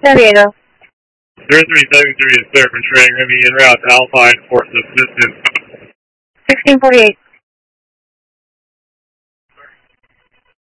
San Diego. 0373 is clear for train. Going to be en route to Alpine for subsistence. 1648.